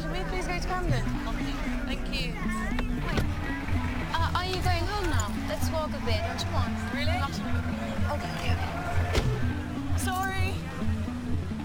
Can we please go to Camden? Thank you. Wait. Are you going home now? Let's walk a bit, don't you want? Really? Okay. Sorry.